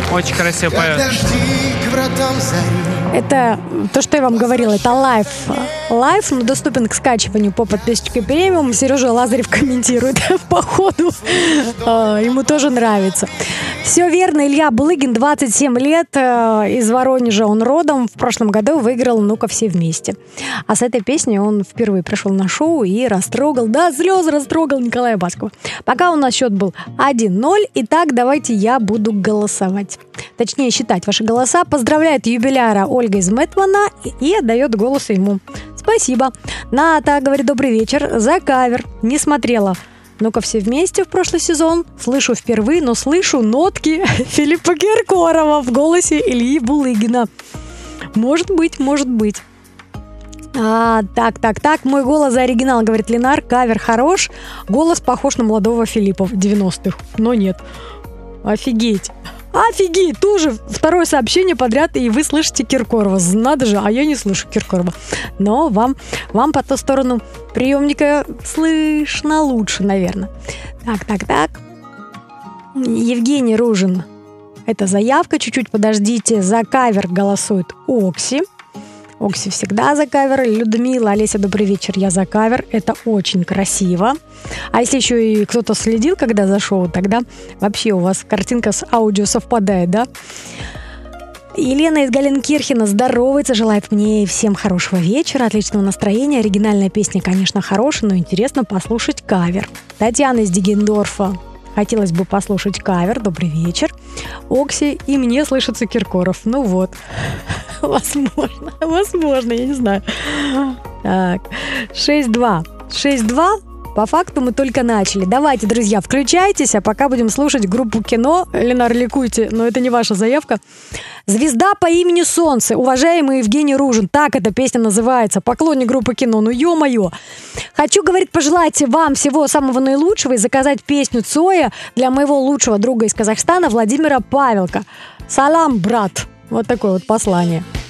Очень красиво поет. Это то, что я вам говорила, это лайв. Лайв, но доступен к скачиванию по подписчике премиум. Сережа Лазарев комментирует по ходу. Ему тоже нравится. Все верно, Илья Булыгин, 27 лет, из Воронежа он родом. В прошлом году выиграл «Ну-ка все вместе». А с этой песней он впервые пришел на шоу и растрогал, до слез растрогал Николая Баскова. Пока у нас счет был 1-0. Итак, давайте я буду голосовать. Точнее, считать ваши голоса. Поздравляет юбиляра Ольга из Мэтмана и отдает голос ему. Спасибо. Ната говорит: добрый вечер. За кавер. Не смотрела «Ну-ка все вместе» в прошлый сезон. Слышу впервые, но слышу нотки Филиппа Киркорова в голосе Ильи Булыгина. Может быть, может быть. Так. Мой голос за оригинал, говорит Ленар. Кавер хорош. Голос похож на молодого Филиппа в 90-х. Но нет. Офигеть. Тоже второе сообщение подряд, и вы слышите Киркорова. Надо же, а я не слышу Киркорова. Но вам по ту сторону приемника слышно лучше, наверное. Так. Евгений Ружин. Это заявка. Чуть-чуть подождите. За кавер голосует Окси. Окси всегда за кавер. Людмила, Олеся, добрый вечер, я за кавер. Это очень красиво. А если еще и кто-то следил, когда за шоу, тогда вообще у вас картинка с аудио совпадает, да? Елена из Галенкирхена здоровается, желает мне и всем хорошего вечера, отличного настроения. Оригинальная песня, конечно, хорошая, но интересно послушать кавер. Татьяна из Дегендорфа. Хотелось бы послушать кавер. Добрый вечер. Окси, и мне слышится Киркоров. Ну вот. Возможно, я не знаю. Так, 6-2. По факту мы только начали. Давайте, друзья, включайтесь, а пока будем слушать группу «Кино». Ленар, ликуйте, но это не ваша заявка. «Звезда по имени Солнце». Уважаемый Евгений Ружин. Так эта песня называется. Поклонник группы «Кино». Ну, ё-моё. Хочу, говорит, пожелать вам всего самого наилучшего и заказать песню Цоя для моего лучшего друга из Казахстана Владимира Павелка. Салам, брат. Вот такое вот послание.